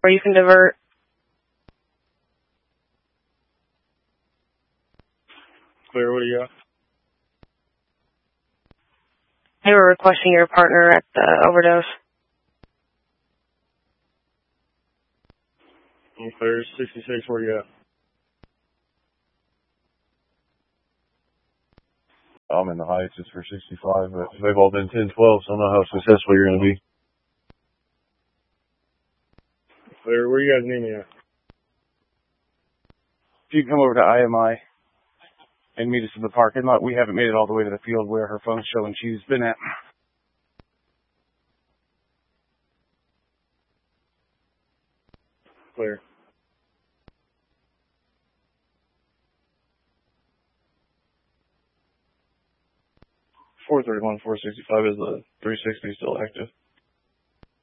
or you can divert. Clear, what do you got? They were requesting your partner at the overdose. Clear, 66, where you at? I'm in the Heights, it's for 65, but they've all been 10-12, so I don't know how successful you're going to be. Clear, where you guys need me at? If you can come over to IMI and meet us in the parking lot. We haven't made it all the way to the field where her phone's showing she's been at. Clear. $431, $465 is the 360 still active.